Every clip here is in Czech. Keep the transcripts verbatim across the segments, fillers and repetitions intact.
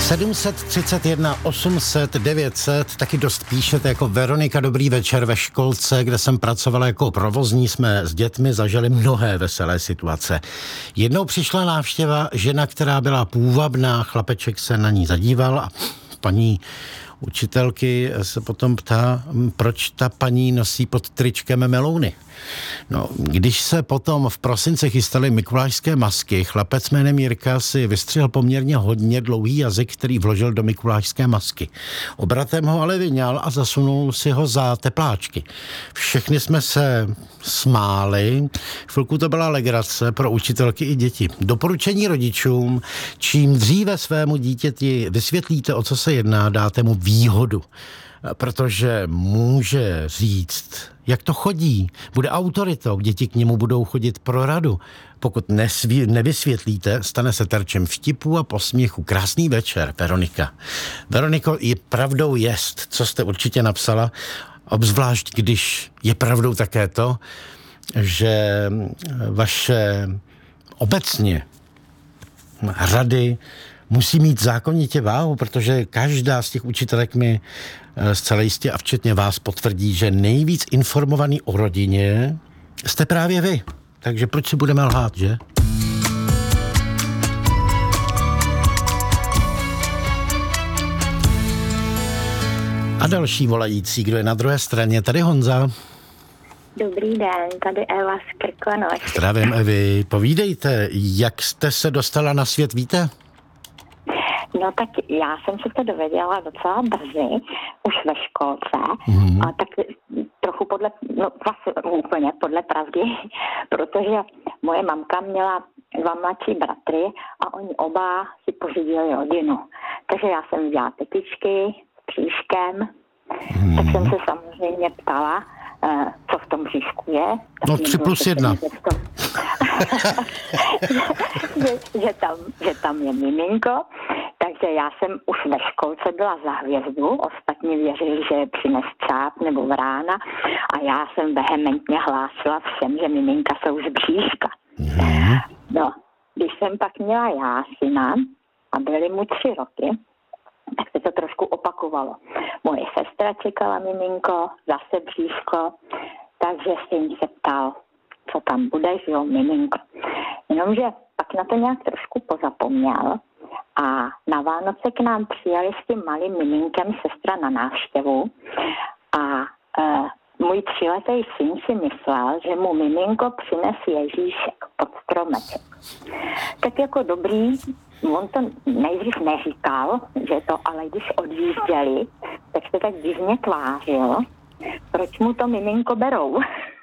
sedm set třicet jedna osm set devět set, taky dost píšete jako Veronika, dobrý večer. Ve školce, kde jsem pracovala jako provozní, jsme s dětmi zažili mnohé veselé situace. Jednou přišla návštěva, žena, která byla půvabná, chlapeček se na ní zadíval a paní učitelky se potom ptá, proč ta paní nosí pod tričkem melouny. No, když se potom v prosinci chystaly mikulášské masky, chlapec jménem Jirka si vystřihl poměrně hodně dlouhý jazyk, který vložil do mikulášské masky. Obratem ho ale vyňal a zasunul si ho za tepláčky. Všechny jsme se smáli, chvilku to byla legrace pro učitelky i děti. Doporučení rodičům, čím dříve svému dítěti vysvětlíte, o co se jedná, dáte mu výhodu. Protože může říct, jak to chodí, bude autoritou, děti k němu budou chodit pro radu. Pokud nesví, nevysvětlíte, stane se terčem vtipů a posměchu. Krásný večer, Veronika. Veroniko, je pravdou jest, co jste určitě napsala, obzvlášť když je pravdou také to, že vaše obecně rady musí mít zákonitě váhu, protože každá z těch učitelek mi zcela jistě a včetně vás potvrdí, že nejvíc informovaný o rodině jste právě vy. Takže proč si budeme lhát, že? A další volající, kdo je na druhé straně, tady Honza. Dobrý den, tady Eva z Krkonoš. Zdravím, Evi. Povídejte, jak jste se dostala na svět, víte? No tak já jsem se to dověděla docela brzy, už ve školce, mm. a tak trochu podle, no vlastně úplně podle pravdy, protože moje mamka měla dva mladší bratry a oni oba si pořídili rodinu. Takže já jsem dělala tetičky s příškem, mm. tak jsem se samozřejmě ptala, co v tom bříšku je. No tři plus jedna. že, že, tam, že tam je miminko, takže já jsem už ve školce byla za hvězdu, ostatní věřili, že je přines čáp nebo vrána a já jsem vehementně hlásila všem, že miminka jsou z bříška. Mm. No, když jsem pak měla já syna a byly mu tři roky, tak se to trošku opakovalo. Moje sestra čekala miminko, zase bříško, takže syn se ptal, co tam bude, že jo, miminko. Jenomže pak na to nějak trošku pozapomněl a na Vánoce k nám přijeli s tím malým miminkem sestra na návštěvu a e, můj tříletý syn si myslel, že mu miminko přines Ježíšek pod stromeček. Tak jako dobrý, on to nejdřív neříkal, že to, ale když odjížděli, tak se tak divně tvářil, proč mu to miminko berou.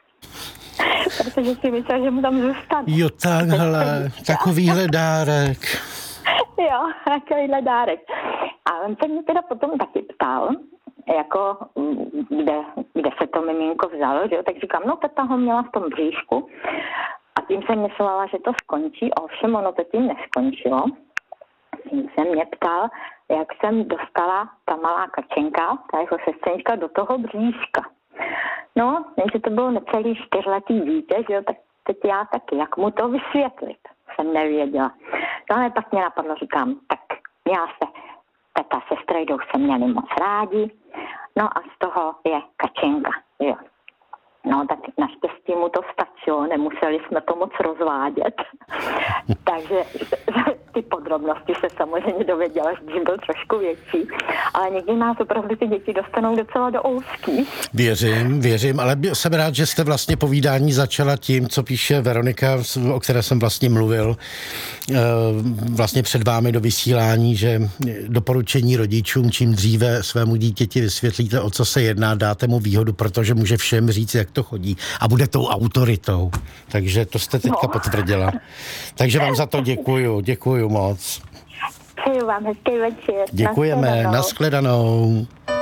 Protože si myslel, že mu tam zůstane. Jo, takhle, takovýhle dárek. Jo, takovýhle dárek. A on se mě teda potom taky ptal, jako kde, kde se to miminko vzalo, že jo? Tak říkám, no teta ho měla v tom bříšku a tím jsem myslela, že to skončí, ovšem ono to tím neskončilo. Tím se mě ptal, jak jsem dostala ta malá kačenka, ta jeho sestřenička, do toho bříška. No, jenže to bylo necelý čtyřletý dítě, že jo, tak teď já taky, jak mu to vysvětlit, jsem nevěděla. No ale pak mě napadlo, říkám, tak já se, teta se strejdou se měli moc rádi, no a z toho je kačenka, jo. No tak naštěstí mu to stačilo, nemuseli jsme to moc rozvádět. Takže ty podrobnosti se samozřejmě dověděla, když byl trošku větší. Ale někdy nás opravdu ty děti dostanou docela do úzký. Věřím, věřím, ale jsem rád, že jste vlastně povídání začala tím, co píše Veronika, o které jsem vlastně mluvil vlastně před vámi do vysílání, že doporučení rodičům, čím dříve svému dítěti vysvětlíte, o co se jedná, dáte mu výhodu, protože může všem říct, jak to chodí a bude tou autoritou. Takže to jste teďka no. potvrdila. Takže vám za to děkuju, děkuju moc. Přeju vám hezký večer. Děkujeme, nashledanou.